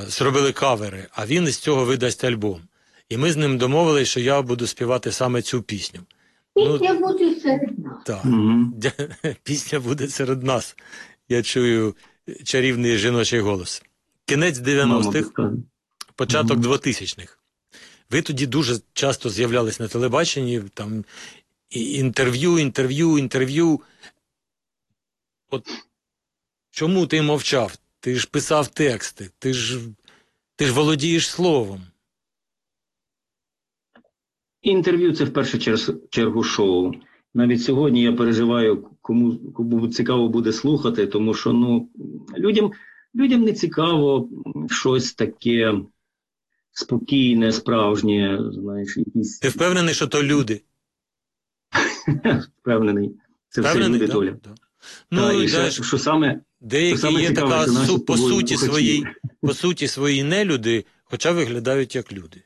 зробили кавери, а він із цього видасть альбом. І ми з ним домовились, що я буду співати саме цю пісню. Пісня буде серед нас. Так, пісня буде серед нас. Я чую чарівний жіночий голос. Кінець 90-х, початок 2000-х. Ви тоді дуже часто з'являлись на телебаченні, там інтерв'ю. От чому ти мовчав? Ти ж писав тексти, ти ж володієш словом. Інтерв'ю – це в першу чергу шоу. Навіть сьогодні я переживаю, кому цікаво буде слухати, тому що людям не цікаво щось таке спокійне, справжнє, знаєш, якісь... Ти впевнений, що то люди? Впевнений. Це все люди, да? Толя. Да. Ну, і ще, що саме... Деякі є така, по суті свої нелюди, хоча виглядають як люди.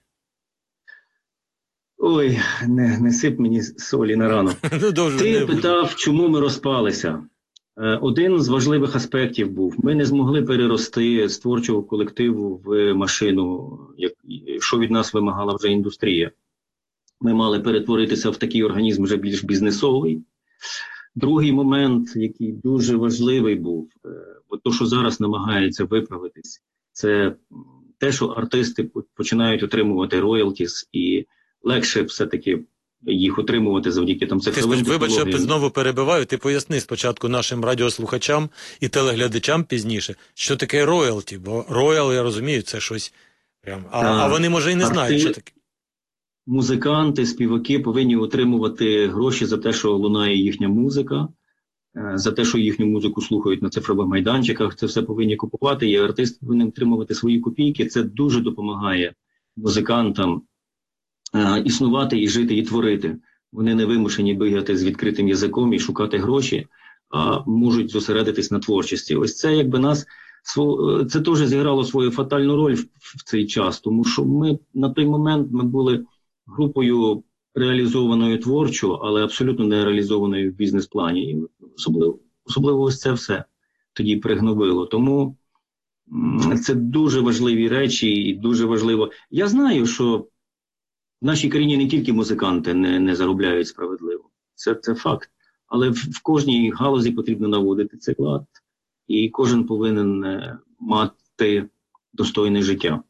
Ой, не сип мені солі на рану. Ти питав, чому ми розпалися. Один з важливих аспектів був. Ми не змогли перерости з творчого колективу в машину, що від нас вимагала вже індустрія. Ми мали перетворитися в такий організм вже більш бізнесовий. Другий момент, який дуже важливий був, то, що зараз намагається виправитись, це те, що артисти починають отримувати роялтіс, і легше все-таки їх отримувати завдяки там цифровим технологіям. Вибач, я знову перебиваю, ти поясни спочатку нашим радіослухачам і телеглядачам пізніше, що таке роялті, бо роял, я розумію, це щось прям, а вони, може, і не знають, що таке. Музиканти, співаки повинні отримувати гроші за те, що лунає їхня музика, за те, що їхню музику слухають на цифрових майданчиках, це все повинні купувати, і артист повинен отримувати свої копійки. Це дуже допомагає музикантам існувати і жити, і творити. Вони не вимушені бігати з відкритим язиком і шукати гроші, а можуть зосередитись на творчості. Ось це якби це теж зіграло свою фатальну роль в цей час, тому що ми на той момент були групою реалізованою творчо, але абсолютно не реалізованою в бізнес-плані. І особливо ось це все тоді пригнобило. Тому це дуже важливі речі і дуже важливо. Я знаю, що в нашій країні не тільки музиканти не заробляють справедливо. Це факт. Але в кожній галузі потрібно наводити цей лад. І кожен повинен мати достойне життя.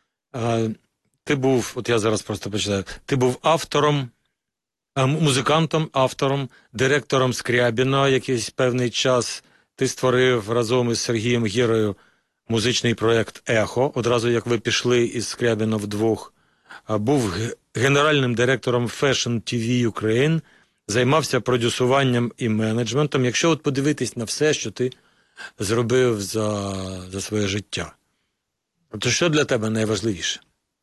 Ти був, от я зараз просто почитаю, ти був автором, музикантом, автором, директором Скрябіна якийсь певний час. Ти створив разом із Сергієм Гірою музичний проєкт «Ехо», одразу як ви пішли із Скрябіна вдвох. Був генеральним директором Fashion TV Ukraine, займався продюсуванням і менеджментом. Якщо от подивитись на все, що ти зробив за своє життя, то що для тебе найважливіше?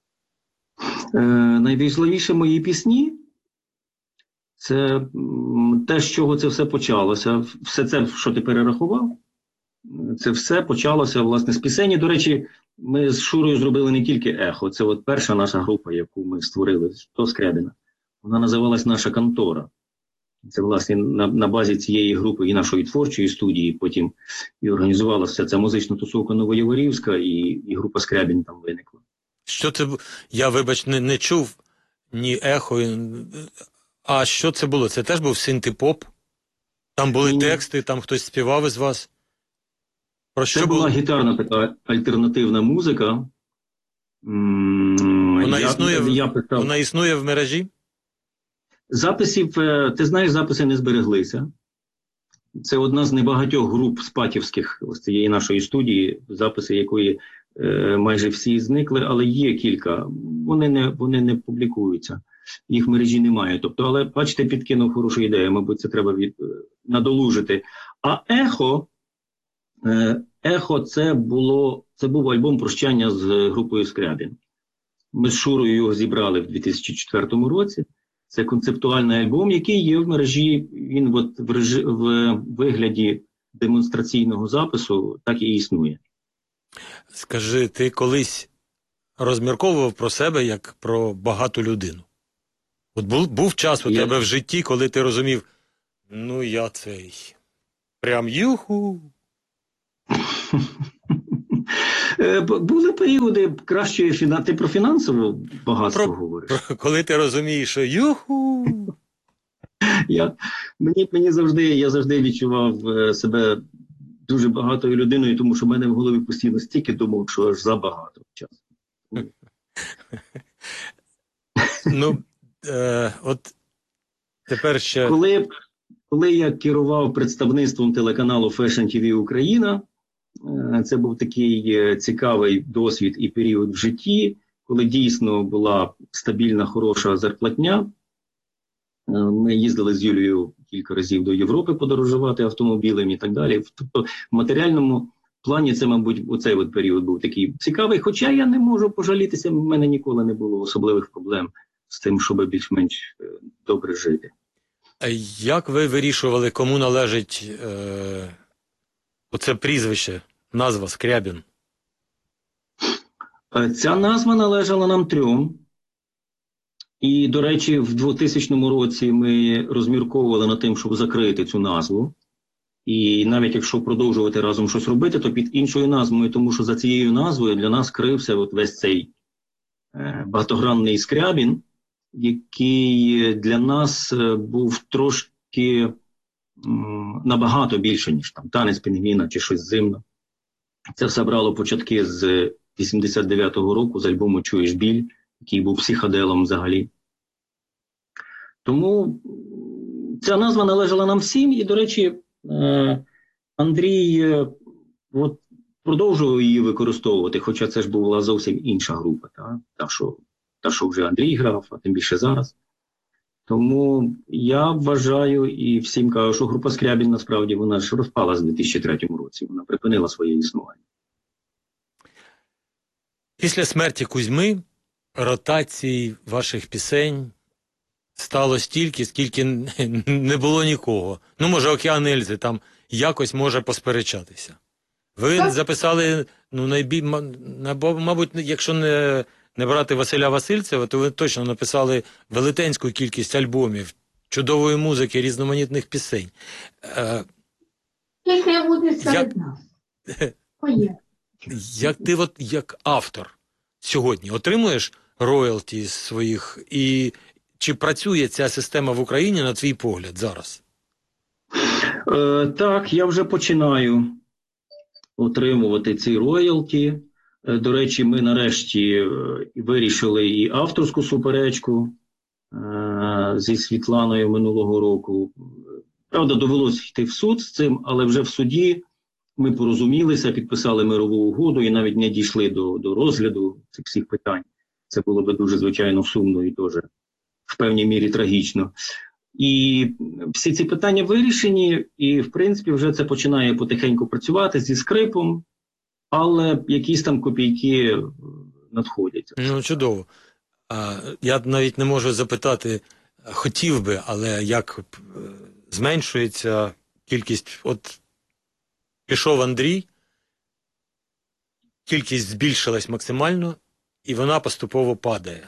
Найважливіше мої пісні – це те, з чого це все почалося. Все це, що ти перерахував, це все почалося, власне, з пісені. До речі, ми з Шурою зробили не тільки «Ехо». Це от перша наша група, яку ми створили, до Скрябіна. Вона називалась «Наша контора». Це, власне, на базі цієї групи і нашої творчої студії, потім і організувалася ця музична тусовка Новояворівська, і група Скрябін там виникла. Що це? Я, вибач, не чув ні «Ехо». А що це було? Це теж був синти-поп? Там були тексти, там хтось співав із вас? Про що це була гітарна така альтернативна музика. Вона існує в мережі? Записів, ти знаєш, записи не збереглися. Це одна з небагатьох груп спатівських ось цієї нашої студії, записи якої майже всі зникли, але є кілька. Вони не публікуються. Їх в мережі немає. Тобто, але, бачите, підкинув хорошу ідею, мабуть, це треба надолужити. А «Ехо» це був альбом прощання з групою Скрябін. Ми з Шурою його зібрали в 2004 році. Це концептуальний альбом, який є в мережі, він от в вигляді демонстраційного запису так і існує. Скажи, ти колись розмірковував про себе як про багату людину? От був час у тебе в житті, коли ти розумів, ну я цей, прям юху. Були періоди кращої Ти про фінансове багатство говориш? Коли ти розумієш, що юху. Я завжди відчував себе дуже багатою людиною, тому що в мене в голові постійно стільки думок, що аж забагато часу. Ну, от тепер ще... Коли я керував представництвом телеканалу Fashion TV Україна, це був такий цікавий досвід і період в житті, коли дійсно була стабільна, хороша зарплатня. Ми їздили з Юлією кілька разів до Європи подорожувати автомобілем і так далі. Тобто в матеріальному плані це, мабуть, оцей от період був такий цікавий. Хоча я не можу пожалітися, в мене ніколи не було особливих проблем з тим, щоб більш-менш добре жити. А як ви вирішували, кому належить оце прізвище, назва Скрябін? Ця назва належала нам трьом. І, до речі, в 2000 році ми розмірковували над тим, щоб закрити цю назву. І навіть якщо продовжувати разом щось робити, то під іншою назвою, тому що за цією назвою для нас крився от весь цей багатогранний Скрябін, який для нас був трошки набагато більше, ніж там танець пінгвіна чи щось зимно. Це все брало початки з 89-го року, з альбому «Чуєш біль», який був психоделом взагалі. Тому ця назва належала нам всім, і, до речі, Андрій продовжував її використовувати, хоча це ж була зовсім інша група, та, що вже Андрій грав, а тим більше зараз. Тому я вважаю і всім кажу, що група Скрябін насправді вона ж розпалась у 2003 році, вона припинила своє існування. Після смерті Кузьми ротацій ваших пісень стало стільки, скільки не було нікого. Ну, може, «Океан Ельзи» там якось може посперечатися. Ви записали, мабуть, якщо не брати Василя Васильцева, то ви точно написали велетенську кількість альбомів, чудової музики, різноманітних пісень. Тільки буде серед нас. Як ти як автор сьогодні отримуєш роялті з своїх, і чи працює ця система в Україні, на твій погляд, зараз? Так, я вже починаю отримувати ці роялті. До речі, ми нарешті вирішили і авторську суперечку зі Світланою минулого року. Правда, довелося йти в суд з цим, але вже в суді ми порозумілися, підписали мирову угоду і навіть не дійшли до розгляду цих всіх питань. Це було би дуже, звичайно, сумно і теж в певній мірі трагічно. І всі ці питання вирішені, і, в принципі, вже це починає потихеньку працювати зі скрипом, але якісь там копійки надходять. Ну, чудово. Я навіть не можу запитати, хотів би, але як зменшується кількість, от пішов Андрій, кількість збільшилась максимально, і вона поступово падає.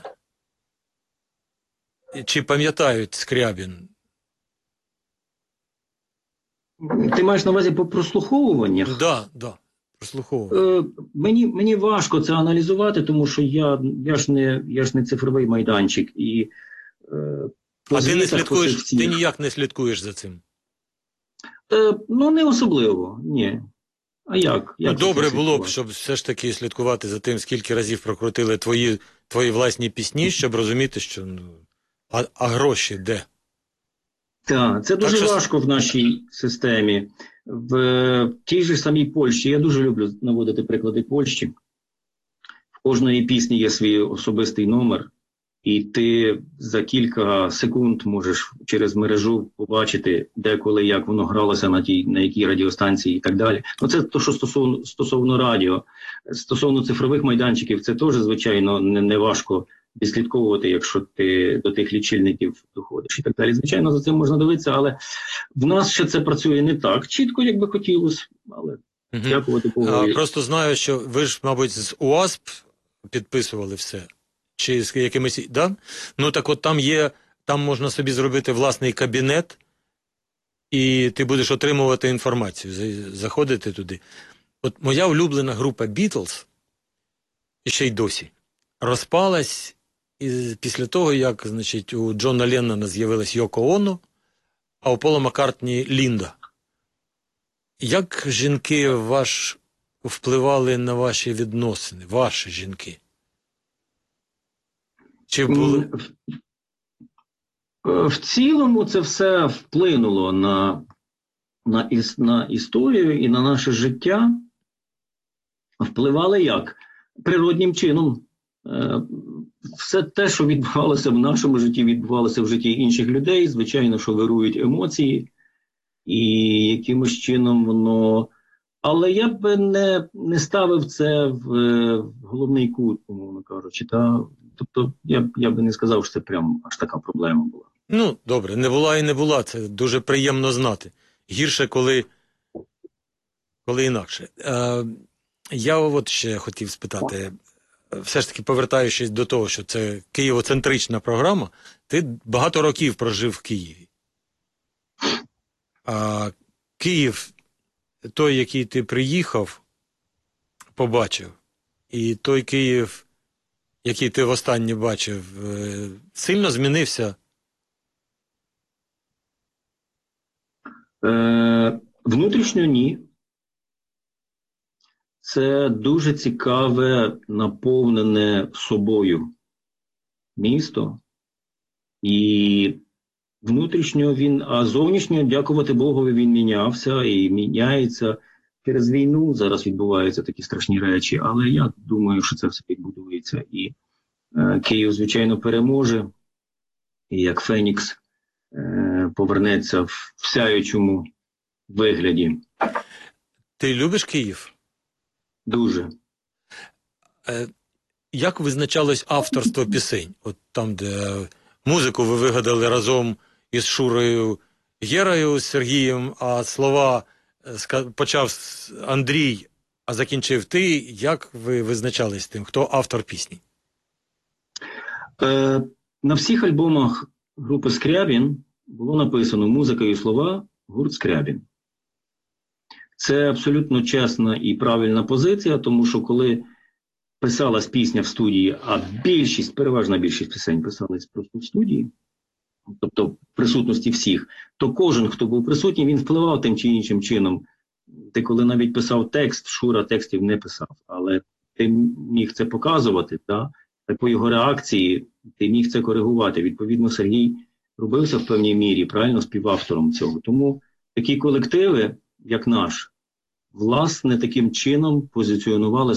Чи пам'ятають Скрябін? Ти маєш на увазі по прослуховуваннях? Так, прослуховування. Мені важко це аналізувати, тому що я ж не цифровий майданчик. А ти не слідкуєш, ти ніяк не слідкуєш за цим? Ну, не особливо, ні. А як? Добре було б, щоб все ж таки слідкувати за тим, скільки разів прокрутили твої власні пісні, щоб розуміти, що а гроші де? Так, це дуже важко в нашій системі. В тій же самій Польщі, я дуже люблю наводити приклади Польщі, в кожної пісні є свій особистий номер, і ти за кілька секунд можеш через мережу побачити, де, коли, як воно гралося на якій радіостанції і так далі. Ну, це те, що стосовно радіо. Стосовно цифрових майданчиків, це теж, звичайно, не важко відслідковувати, якщо ти до тих лічильників доходиш і так далі. Звичайно, за цим можна дивитися, але в нас ще це працює не так чітко, як би хотілося, але дякувати Богу. Просто знаю, що ви ж, мабуть, з УАСП підписували все. Чи з якимись, да? Ну так от там можна собі зробити власний кабінет, і ти будеш отримувати інформацію, заходити туди. От моя улюблена група Beatles, і ще й досі, розпалась після того, як, значить, у Джона Леннона з'явилась Йоко Оно, а у Пола Маккартні Лінда. Як жінки впливали на ваші відносини, ваші жінки? Чи були... В цілому це все вплинуло на історію і на наше життя. Впливали як? Природнім чином. Все те, що відбувалося в нашому житті, відбувалося в житті інших людей. Звичайно, що вирують емоції, і якимось чином воно... Але я б не ставив це в головний кут, умовно кажучи. Тобто я би не сказав, що це прям аж така проблема була. Ну, добре, не була і не була, це дуже приємно знати. Гірше, коли інакше. Я от ще хотів спитати, все ж таки повертаючись до того, що це києвоцентрична програма, ти багато років прожив в Києві. А Київ, той, який ти приїхав, побачив, і той Київ, який ти востаннє бачив, сильно змінився? Внутрішньо ні. Це дуже цікаве, наповнене собою місто. І внутрішньо а зовнішньо, дякувати Богові, він мінявся і міняється. Через війну зараз відбуваються такі страшні речі, але я думаю, що це все відбудується. І Київ, звичайно, переможе, і як Фенікс повернеться в сяючому вигляді. Ти любиш Київ? Дуже. Як визначалось авторство пісень? От там, де музику ви вигадали разом із Шурою Герою, з Сергієм, а слова почав Андрій, а закінчив ти. Як ви визначались тим? Хто автор пісні? На всіх альбомах групи Скрябін було написано музика і слова гурт Скрябін. Це абсолютно чесна і правильна позиція, тому що коли писалась пісня в студії, а переважна більшість пісень писалась просто в студії, тобто в присутності всіх, то кожен, хто був присутній, він впливав тим чи іншим чином. Ти коли навіть писав текст, Шура текстів не писав, але ти міг це показувати, так по його реакції ти міг це коригувати. Відповідно, Сергій робився в певній мірі, правильно, співавтором цього. Тому такі колективи, як наш, власне, таким чином позиціонували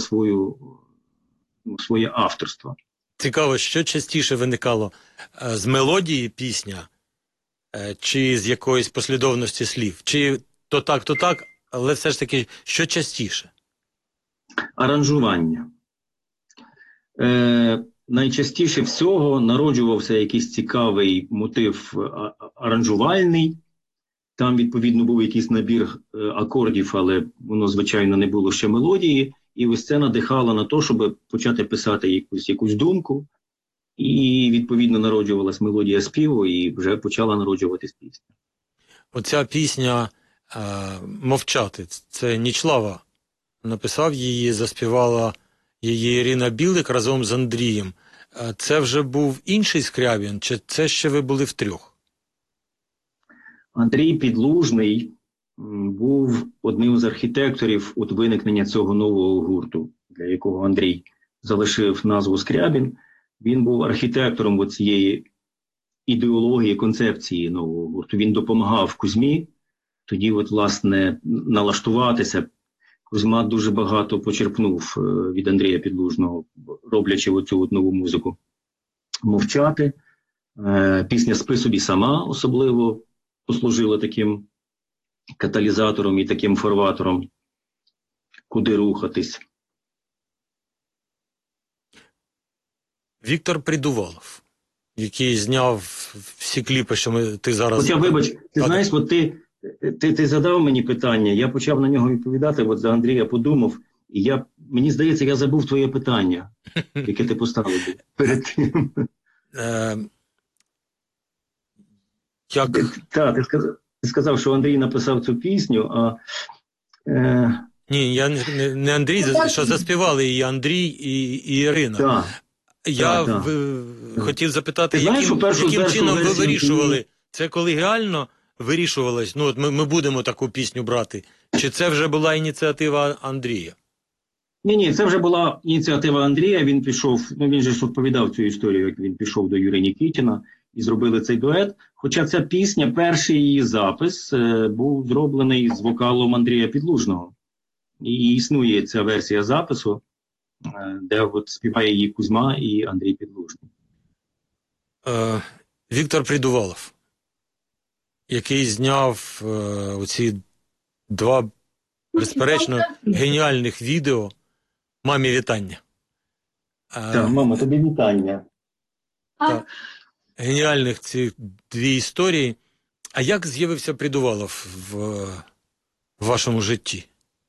своє авторство. Цікаво, що частіше виникало з мелодії пісня, чи з якоїсь послідовності слів? Чи то так, але все ж таки, що частіше? Аранжування. Найчастіше всього народжувався якийсь цікавий мотив аранжувальний. Там, відповідно, був якийсь набір акордів, але воно, звичайно, не було ще мелодії. І ось це надихало на те, щоб почати писати якусь думку. І, відповідно, народжувалась мелодія співу, і вже почала народжуватись пісня. Оця пісня «Мовчати» – це Нічлава написав її, заспівала її Ірина Білик разом з Андрієм. Це вже був інший Скрябін, чи це ще ви були втрьох? Андрій Підлужний був одним з архітекторів виникнення цього нового гурту, для якого Андрій залишив назву Скрябін. Він був архітектором цієї ідеології, концепції нового гурту. Він допомагав Кузьмі тоді, власне, налаштуватися. Кузьма дуже багато почерпнув від Андрія Підлужного, роблячи оцю нову музику. «Мовчати». Пісня «Спи собі сама» особливо послужила таким каталізатором і таким форватором, куди рухатись. Віктор Придувалов, який зняв всі кліпи, що ти зараз... Хоча, вибач, ти знаєш, ти задав мені питання, я почав на нього відповідати, за Андрія подумав, і мені здається, я забув твоє питання, яке ти поставив перед тим. Як? Так, ти сказав, що Андрій написав цю пісню, Ні, я не Андрій, що заспівали і Андрій, і Ірина. Так, Я так. хотів запитати, Ти знаєш, що яким чином ви версію вирішували? Це колегіально вирішувалось? Ну, от ми будемо таку пісню брати. Чи це вже була ініціатива Андрія? Ні, це вже була ініціатива Андрія. Він пішов, він же ж розповідав цю історію, як він пішов до Юрія Нікітіна і зробили цей дует. Хоча ця пісня, перший її запис був зроблений з вокалом Андрія Підлужного. І існує ця версія запису, де от співає її Кузьма і Андрій Підлужний. Віктор Придувалов, який зняв оці два, безперечно, геніальних відео «Мамі вітання». Так, мама, тобі вітання. Так. Геніальних ці дві історії. А як з'явився Придувалов в вашому житті?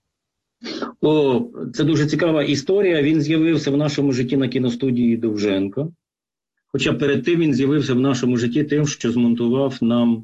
О, це дуже цікава історія. Він з'явився в нашому житті на кіностудії Довженко. Хоча перед тим він з'явився в нашому житті тим, що змонтував нам,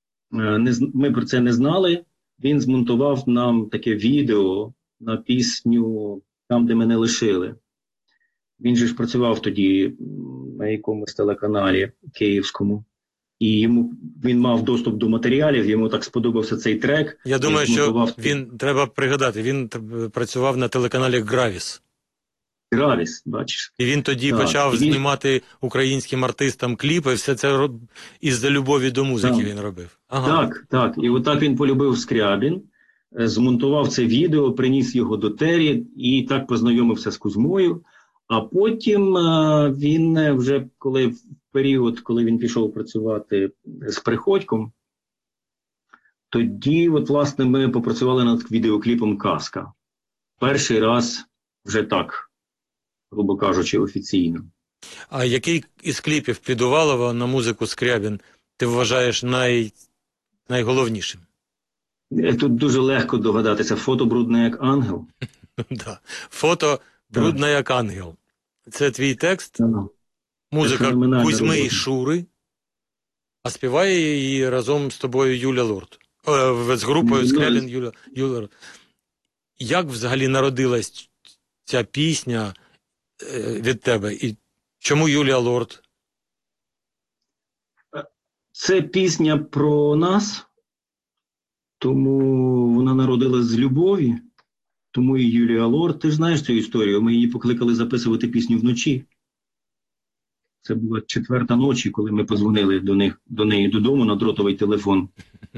ми про це не знали, він змонтував нам таке відео на пісню «Там, де мене лишили». Він же ж працював тоді на якомусь телеканалі київському. І він мав доступ до матеріалів, йому так сподобався цей трек. Я думаю, що треба пригадати, він працював на телеканалі Гравіс. Гравіс, бачиш. І він тоді почав знімати українським артистам кліпи, все це із-за любові до музики він робив. Ага. Так. І отак він полюбив Скрябін, змонтував це відео, приніс його до Тері і так познайомився з Кузьмою. А потім він вже, в період, коли він пішов працювати з Приходьком, тоді, власне, ми попрацювали над відеокліпом «Казка». Перший раз вже так, грубо кажучи, офіційно. А який із кліпів Придувалова на музику Скрябін ти вважаєш найголовнішим? Тут дуже легко догадатися. Фото брудне як ангел. Фото брудне як ангел. Це твій текст, музика Кузьми і Шури, а співає її разом з тобою Юля Лорд. З групою Скрябін Юля Лорд. Як взагалі народилась ця пісня від тебе? І чому Юлія Лорд? Це пісня про нас, тому вона народилась з любові. Тому і Юлія Лорд, ти ж знаєш цю історію, ми її покликали записувати пісню вночі. Це була 4-та ночі, коли ми позвонили до неї додому на дротовий телефон.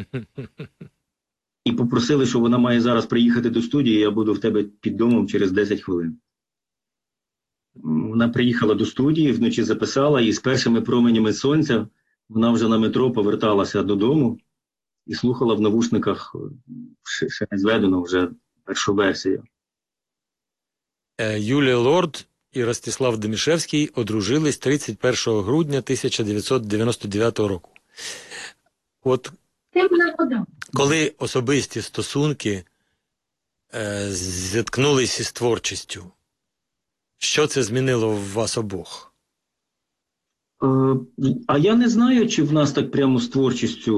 І попросили, що вона має зараз приїхати до студії, я буду в тебе під домом через 10 хвилин. Вона приїхала до студії, вночі записала, і з першими променями сонця вона вже на метро поверталася додому і слухала в навушниках, ще не зведено вже, першу версію. Юлія Лорд і Ростислав Домішевський одружились 31 грудня 1999 року. От коли особисті стосунки зіткнулись із творчістю, що це змінило в вас обох? А я не знаю, чи в нас так прямо з творчістю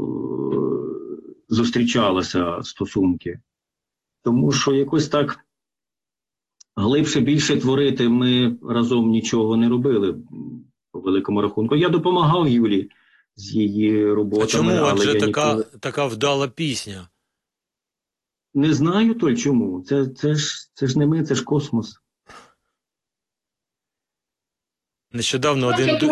зустрічалися стосунки. Тому що якось так глибше, більше творити ми разом нічого не робили, по великому рахунку. Я допомагав Юлі з її роботами. А чому? Адже така вдала пісня. Не знаю то чому. Це ж не ми, це ж космос. Нещодавно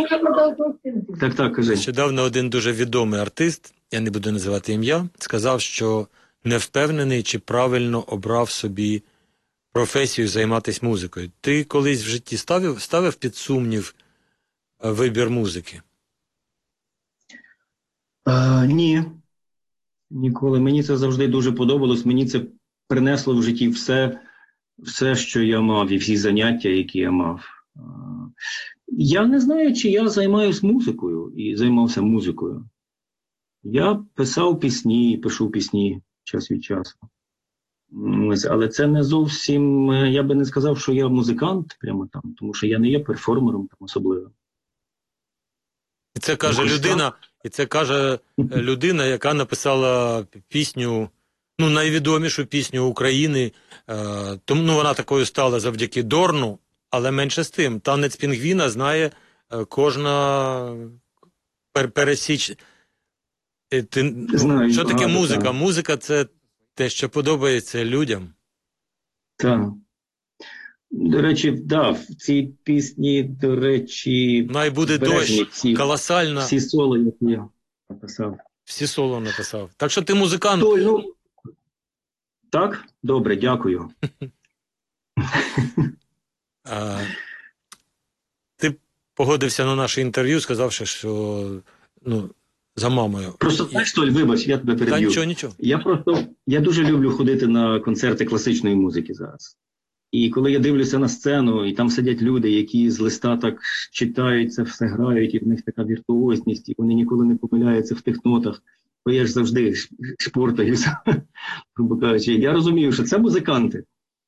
один дуже відомий артист, я не буду називати ім'я, сказав, що не впевнений, чи правильно обрав собі професію займатися музикою. Ти колись в житті ставив під сумнів вибір музики? Ні. Ніколи. Мені це завжди дуже подобалось. Мені це принесло в житті все, що я мав, і всі заняття, які я мав. Я не знаю, чи я займаюся музикою і займався музикою. Я писав пісні, пишу пісні час від часу. Але це не зовсім, я би не сказав, що я музикант прямо там, тому що я не є перформером там особливо. І це каже людина, яка написала пісню Ну, найвідомішу пісню України, тому ну, вона такою стала завдяки Дорну, але менше з тим. Танець пінгвіна знає кожна пересіч. Знаю, Що таке багато, музика? так. Музика – це те, що подобається людям. Так. До речі, да, в цій пісні, до речі, Най буде збережені дощ, колосальна, всі соло, які я написав. всі соло написав. Так що ти музикант. Той, ну, так? Добре, дякую. Ти погодився на наше інтерв'ю, сказавши, що ну, за мамою. Просто знаєш, Толь, вибач, я тебе Та переб'ю. нічого. Я дуже люблю ходити на концерти класичної музики зараз. І коли я дивлюся на сцену, і там сидять люди, які з листа так читають це все, грають, і в них така віртуозність, і вони ніколи не помиляються в тих нотах, то я ж завжди шпортаюся, грубо кажучи. Я розумію, що це музиканти.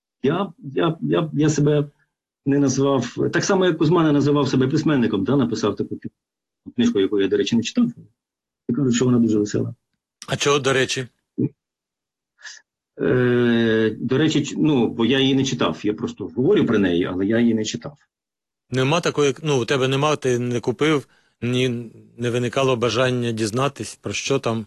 Я себе не назвав, так само, як Кузьма не називав себе письменником, да, написав таку книжку, яку я, до речі, не читав. Я кажу, що вона дуже весела. А чого, до речі? До речі, ну, бо я її не читав. Я просто говорю про неї, але я її не читав. Нема такої, ну, у тебе нема, ти не купив, не виникало бажання дізнатись, про що там.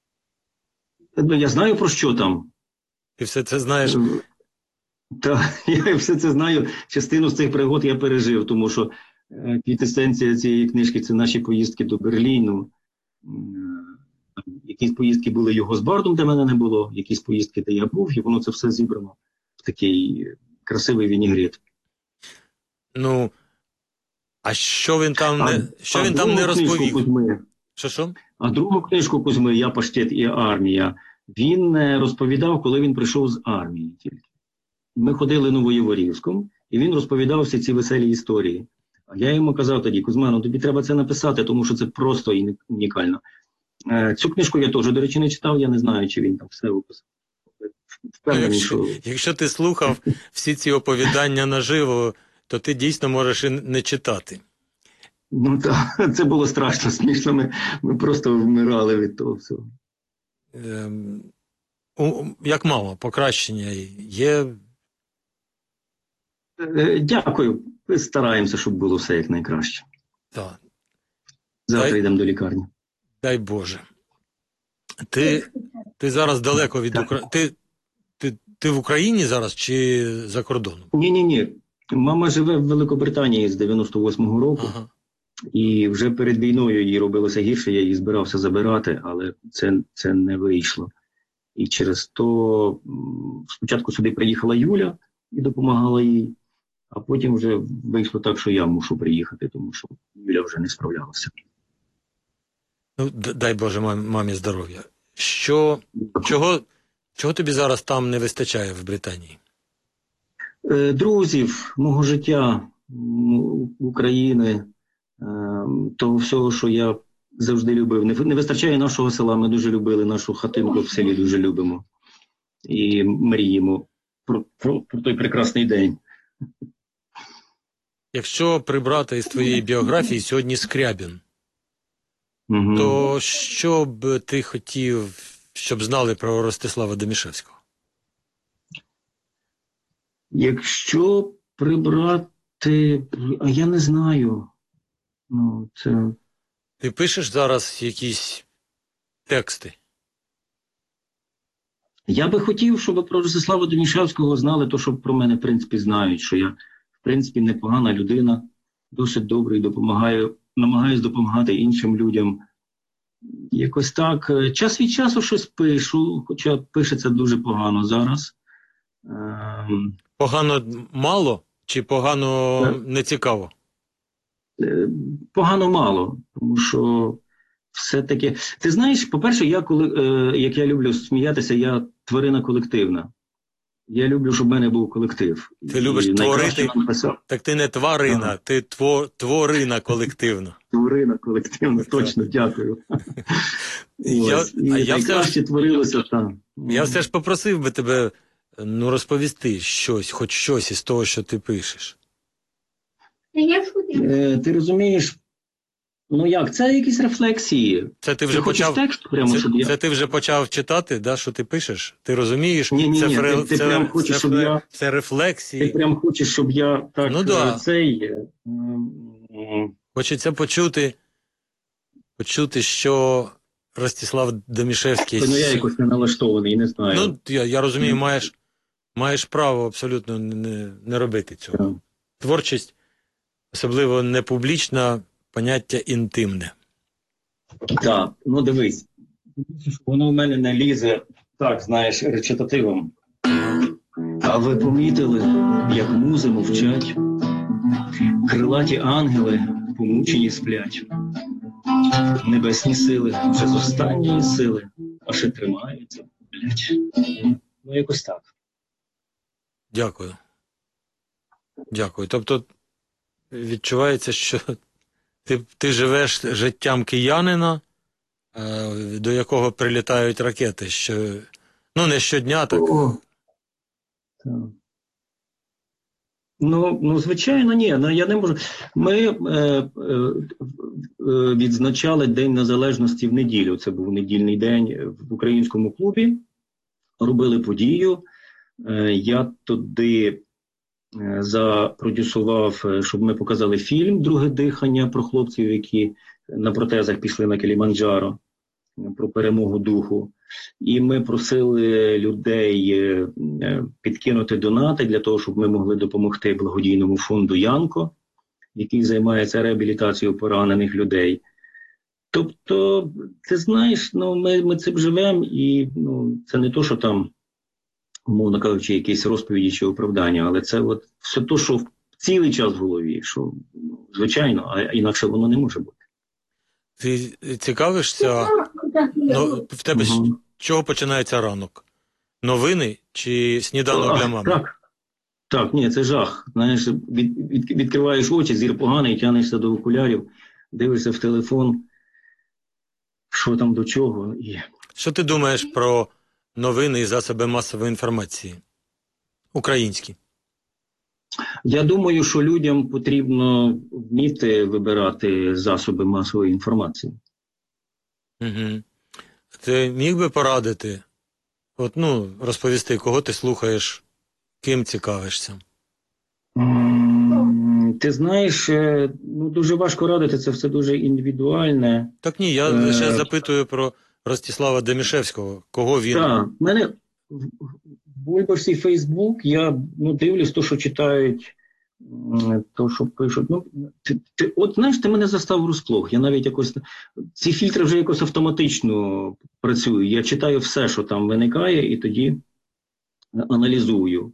Я знаю, про що там. Ти все це знаєш. Так, я все це знаю. Частину з цих пригод я пережив, тому що квінтесенція цієї книжки – це наші поїздки до Берліну. Якісь поїздки були його з Бардом, де мене не було, якісь поїздки, де я був, і воно це все зібрано в такий красивий вінігрет. Ну, а що він там не розповів? Кузьми, Що? А другу книжку Кузьми «Я, паштет і армія» він розповідав, коли він прийшов з армії тільки. Ми ходили Новоєворівськом, і він розповідав всі ці веселі історії. А я йому казав тоді: Кузьма, ну тобі треба це написати, тому що це просто і унікально. Цю книжку я теж, до речі, не читав, я не знаю, чи він там все описав. Впевнений, що... Якщо ти слухав всі ці оповідання наживо, то ти дійсно можеш і не читати. Ну так, це було страшно смішно, ми просто вмирали від того всього. Як мало, покращення є? Дякую, ми стараємося, щоб було все якнайкраще. Так. Завтра йдемо до лікарні. Дай Боже. Ти зараз далеко від України. Ти в Україні зараз чи за кордоном? Ні. Мама живе в Великобританії з 98-го року. Ага. І вже перед війною їй робилося гірше, я її збирався забирати, але це не вийшло. І через то спочатку сюди приїхала Юля і допомагала їй, а потім вже вийшло так, що я мушу приїхати, тому що Юля вже не справлялася. Ну, дай Боже мамі здоров'я. Чого тобі зараз там не вистачає в Британії? Друзів, мого життя, України, того всього, що я завжди любив. Не вистачає нашого села, ми дуже любили нашу хатинку в селі, дуже любимо. І мріємо про той прекрасний день. Якщо прибрати із твоєї біографії сьогодні Скрябін, то що б ти хотів, щоб знали про Ростислава Домішевського? Якщо прибрати, а я не знаю. Ну, це... Ти пишеш зараз якісь тексти? Я би хотів, щоб про Ростислава Домішевського знали то, що про мене, в принципі, знають, що я, в принципі, непогана людина, досить добрий, намагаюсь допомагати іншим людям. Якось так. Час від часу щось пишу, хоча пишеться дуже погано зараз. Погано мало чи погано нецікаво? Погано мало, тому що все-таки... Ти знаєш, по-перше, як я люблю сміятися, я тварина колективна. Я люблю, щоб в мене був колектив. Ти любиш творити? Так ти не тварина, ти творина колективна. Творина колективна, точно, дякую. Найкраще творилося там. Я все ж попросив би тебе розповісти щось, хоч щось із того, що ти пишеш. Ти розумієш, Ну як, це якісь рефлексії. Це ти вже Ти хочеш почав, текст прямо, щоб я... це ти вже почав читати, да, що ти пишеш? Ти розумієш? Ні, Це, ти прям хочеш, щоб я... це Ти рефлексії. прям хочеш, щоб я так Ну да. Хочеться почути, що Ростислав Домішевський... Ну я якось не налаштований, не знаю. Ну, я розумію, маєш право абсолютно не робити цього. Так. Творчість, особливо не публічна, поняття інтимне. Так, ну дивись. Воно в мене не лізе, так, знаєш, речитативом. А ви помітили, як музи мовчать? Крилаті ангели помучені сплять. Небесні сили вже з останньої сили, а ще тримаються, блять. Ну, якось так. Дякую. Дякую. Тобто відчувається, що ти живеш життям киянина, до якого прилітають ракети, ну не щодня, так. Так. Ну, звичайно, ні. Ну, я не можу. Ми відзначали День Незалежності в неділю. Це був недільний день в українському клубі. Робили подію. Я туди запродюсував, щоб ми показали фільм «Друге дихання» про хлопців, які на протезах пішли на Кіліманджаро, про перемогу духу. І ми просили людей підкинути донати для того, щоб ми могли допомогти благодійному фонду «Янко», який займається реабілітацією поранених людей. Тобто, ти знаєш, ну, ми цим живемо, і ну, це не то, що там, умовно кажучи, якісь розповіді чи оправдання, але це от все те, що цілий час в голові, що, ну, звичайно, а інакше воно не може бути. Ти цікавишся, ну, в тебе з чого починається ранок? Новини чи сніданок для мами? Так, ні, це жах. Знаєш, відкриваєш очі, зір поганий, тянешся до окулярів, дивишся в телефон, що там до чого. Що ти думаєш про новини і засоби масової інформації? Українські. Я думаю, що людям потрібно вміти вибирати засоби масової інформації. Угу. Ти міг би порадити, розповісти, кого ти слухаєш, ким цікавишся? Ти знаєш, ну, дуже важко радити, це все дуже індивідуальне. Так ні, я лише запитую про Ростислава Домішевського, кого він... Так, в мене в бульбашці Фейсбук, я дивлюсь то, що читають, то, що пишуть. Ну, от, знаєш, ти мене застав врозплох. Я навіть якось... Ці фільтри вже якось автоматично працюють. Я читаю все, що там виникає, і тоді аналізую.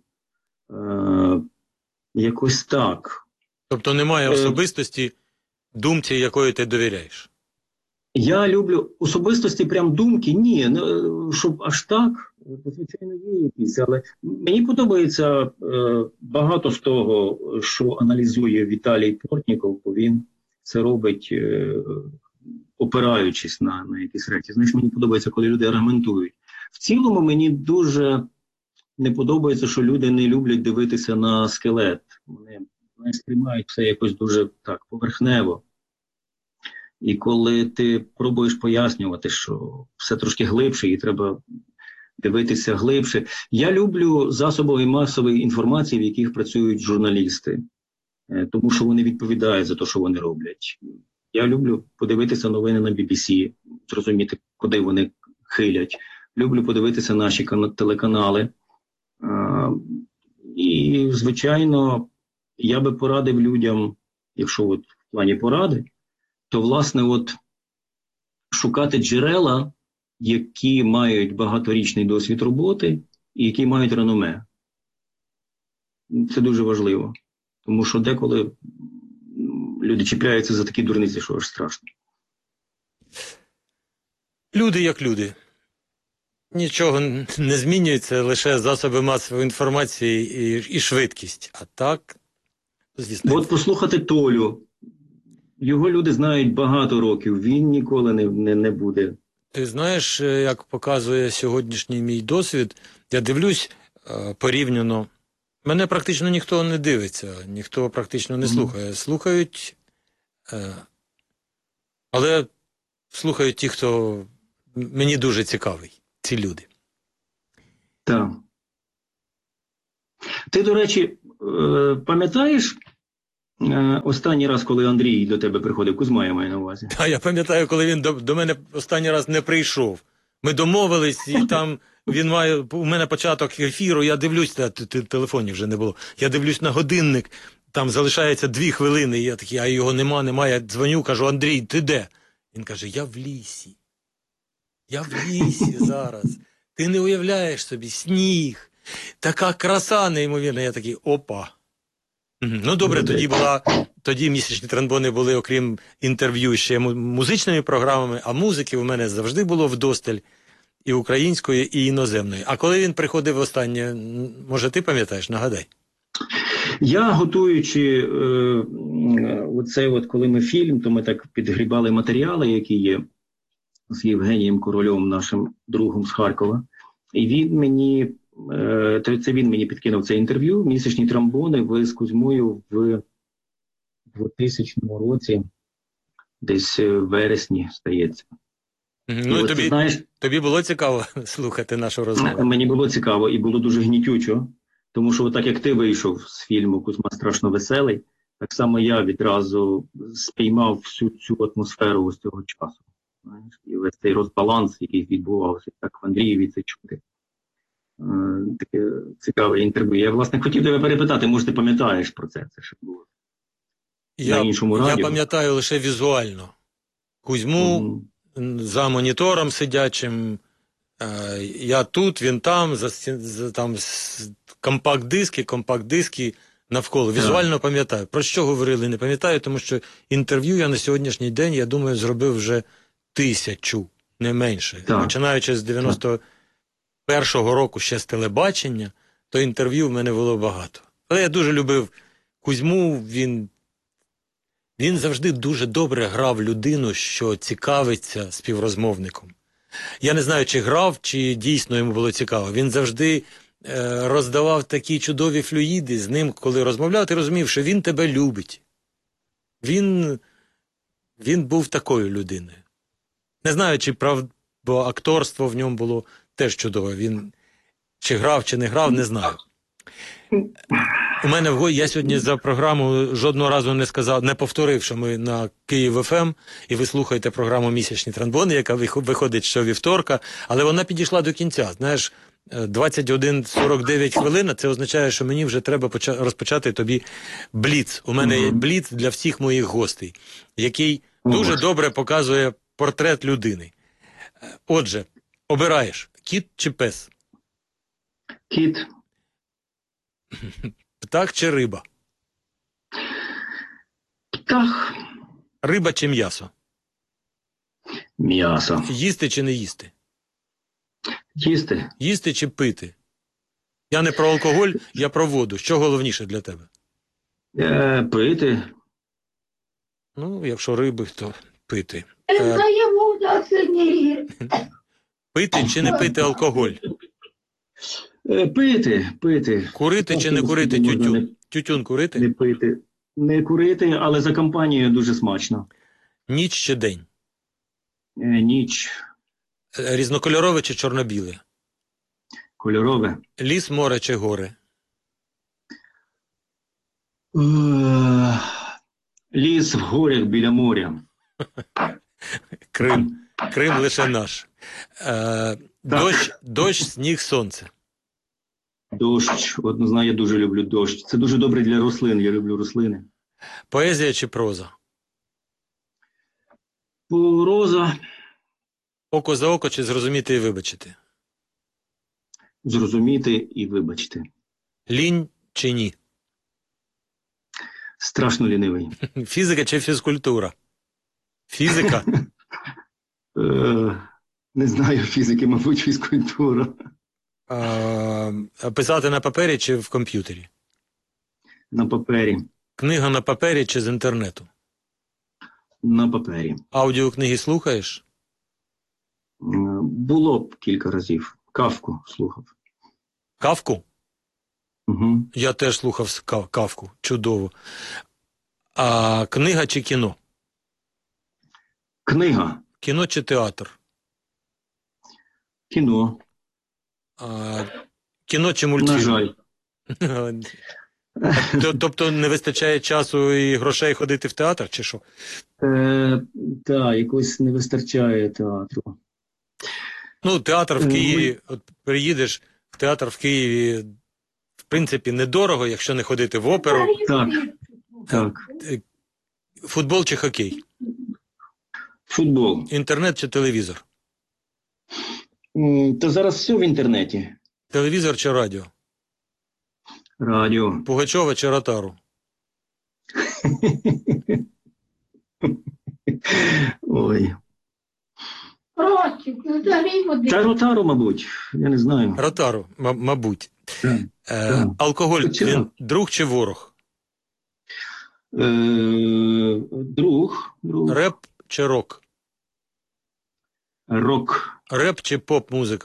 Якось так. Тобто немає особистості, думці, якої ти довіряєш? Я люблю особистості, прям думки, ні, щоб аж так, звичайно, є якісь, але мені подобається багато з того, що аналізує Віталій Портніков, бо він це робить, опираючись на якісь речі. Знаєш, мені подобається, коли люди аргументують. В цілому мені дуже не подобається, що люди не люблять дивитися на скелет. Вони сприймають все якось дуже так поверхнево. І коли ти пробуєш пояснювати, що все трошки глибше і треба дивитися глибше. Я люблю засоби масової інформації, в яких працюють журналісти, тому що вони відповідають за те, що вони роблять. Я люблю подивитися новини на BBC, зрозуміти, куди вони хилять. Люблю подивитися наші телеканали. І, звичайно, я би порадив людям, якщо от в плані поради, то, власне, от шукати джерела, які мають багаторічний досвід роботи і які мають реноме. Це дуже важливо. Тому що деколи люди чіпляються за такі дурниці, що аж страшно. Люди як люди. Нічого не змінюється, лише засоби масової інформації і швидкість. А так, звісно. От послухати Толю. Його люди знають багато років, він ніколи не буде. Ти знаєш, як показує сьогоднішній мій досвід, я дивлюсь порівняно. Мене практично ніхто не дивиться, ніхто практично не слухає. Слухають Але слухають ті, хто мені дуже цікавий, ці люди. Так. Ти, до речі, пам'ятаєш останній раз, коли Андрій до тебе приходив, Кузьма, я маю на увазі? Та я пам'ятаю, коли він до мене останній раз не прийшов. Ми домовились, і там він має, у мене початок ефіру, я дивлюсь, телефонів вже не було, я дивлюсь на годинник, там залишається 2 хвилини, і я такий, а його нема, я дзвоню, кажу, Андрій, ти де? Він каже, я в лісі. Я в лісі зараз. Ти не уявляєш собі, сніг, така краса неймовірна. Я такий, опа. Ну, добре, тоді місячні тромбони були, окрім інтерв'ю, ще музичними програмами, а музики у мене завжди було вдосталь, і української, і іноземної. А коли він приходив останнє, може ти пам'ятаєш, нагадай? Я, готуючи коли ми фільм, то ми так підгрібали матеріали, які є з Євгенієм Корольовим, нашим другом з Харкова. І він мені підкинув це інтерв'ю, місячні тромбони, ви з Кузьмою в 2000 році, десь в вересні, здається. Ну, і тобі було цікаво слухати нашу розмову? Мені було цікаво і було дуже гнітючо, тому що так як ти вийшов з фільму «Кузьма страшно веселий», так само я відразу спіймав всю цю атмосферу ось цього часу. Знаєш? І весь цей розбаланс, який відбувався, так в Андрієві це чути. Таке цікаве інтерв'ю. Я, власне, хотів тебе перепитати, може ти пам'ятаєш про це? Це ще було на іншому радіо. Я пам'ятаю лише візуально. Кузьму за монітором сидячим, я тут, він там, там компакт-диски навколо. Візуально пам'ятаю. Про що говорили, не пам'ятаю, тому що інтерв'ю я на сьогоднішній день, я думаю, зробив вже 1000, не менше. Так. Починаючи з 91-го року ще з телебачення, то інтерв'ю в мене було багато. Але я дуже любив Кузьму, він завжди дуже добре грав людину, що цікавиться співрозмовником. Я не знаю, чи грав, чи дійсно йому було цікаво. Він завжди роздавав такі чудові флюїди з ним, коли розмовляв, ти розумів, що він тебе любить. Він був такою людиною. Не знаю, чи бо акторство в ньому було теж чудове. Він чи грав, чи не грав, не знаю. У мене я сьогодні за програму жодного разу не сказав, не повторив, що ми на Київ ФМ, і ви слухаєте програму «Місячні тромбони», яка виходить щовівторка, але вона підійшла до кінця. Знаєш, 21:49 хвилин, це означає, що мені вже треба розпочати тобі бліц. У мене є бліц для всіх моїх гостей, який дуже добре показує портрет людини. Отже, обираєш, кіт чи пес? Кіт. Птах чи риба? Птах. Риба чи м'ясо? М'ясо. Їсти чи не їсти? Їсти. Їсти чи пити? Я не про алкоголь, я про воду. Що головніше для тебе? Пити. Ну, якщо риби, то пити. Пити чи не пити алкоголь? Пити. Курити чи не курити тютюн? Тютюн курити? Не пити. Не курити, але за компанією дуже смачно. Ніч чи день? Ніч. Різнокольорове чи чорно-біле? Кольорове. Ліс, море чи гори? Ліс в горях біля моря. Крим. Крим лише наш. Дощ, сніг, сонце. Дощ. Однозначно, я дуже люблю дощ. Це дуже добре для рослин. Я люблю рослини. Поезія чи проза? Проза. Око за око чи зрозуміти і вибачити? Зрозуміти і вибачити. Лінь чи ні? Страшно лінивий. Фізика чи фізкультура? Фізика? Не знаю фізики, мабуть, фізкультура. Писати на папері чи в комп'ютері? На папері. Книга на папері чи з інтернету? На папері. Аудіокниги слухаєш? Було б кілька разів. Кафку слухав. Кафку? Угу. Я теж слухав Кафку. Чудово. А книга чи кіно? Книга. Кіно чи театр? Кіно. Кіно чи мультфільм? На жаль. Тобто не вистачає часу і грошей ходити в театр, чи що? Так, якось не вистачає театру. Ну, театр в Києві, от приїдеш, в театр в Києві, в принципі, недорого, якщо не ходити в оперу. Так. Футбол чи хокей? Футбол. Інтернет чи телевізор? То зараз все в інтернеті. Телевізор чи радіо? Радіо. Пугачова чи Ротару? Ой. Ростик, ну дари води. Та Ротару, мабуть. Я не знаю. Ротару, мабуть. Так. Алкоголь, Хоча- він друг чи ворог? Друг. Реп чи рок? Рок. Реп чи поп-музика?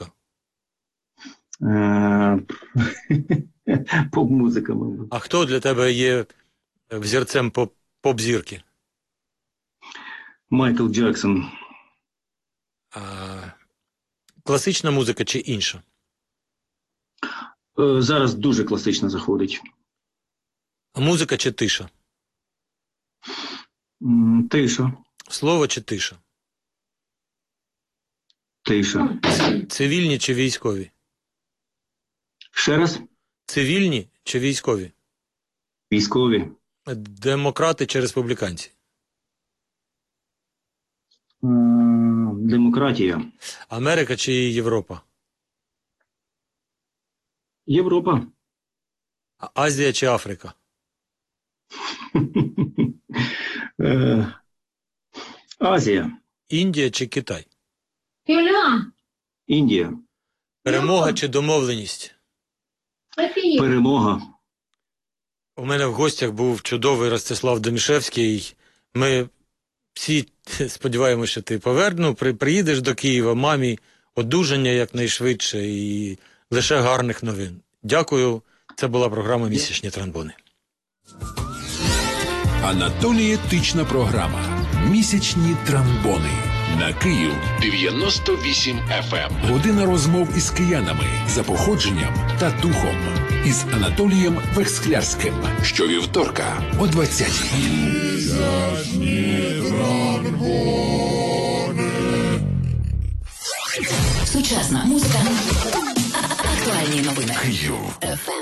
Поп-музика, мабуть. А хто для тебе є взірцем поп-зірки? Майкл Джексон. Класична музика чи інша? Зараз дуже класично заходить. Музика чи тиша? Тиша. Слово чи тиша? Тиша. Цивільні чи військові? Ще раз. Цивільні чи військові? Військові. Демократи чи республіканці? Демократія. Америка чи Європа? Європа. Азія чи Африка? Азія. Індія чи Китай? Юля, Індія. Перемога чи домовленість? Софія. Перемога. У мене в гостях був чудовий Ростислав Домішевський. Ми всі сподіваємося, що ти приїдеш до Києва, мамі одужання якнайшвидше і лише гарних новин. Дякую. Це була програма «Місячні тромбони». Анатолієтична програма «Місячні тромбони» на Київ 98 FM. Година розмов із киянами за походженням та духом із Анатолієм Версклярським. Щовівторка о 20:00. Сучасна музика. Актуальні новини. Київ.